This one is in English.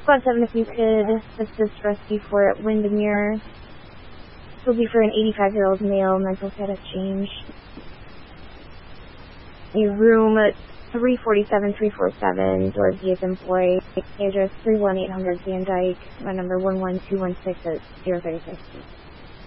Squad 7, if you could assist rescue for Windermere. This will be for an 85-year-old male, mental status changed. A room at 347-347, Dorothy is employed. Address 31800 Van Dyke, my number 11216 at 036.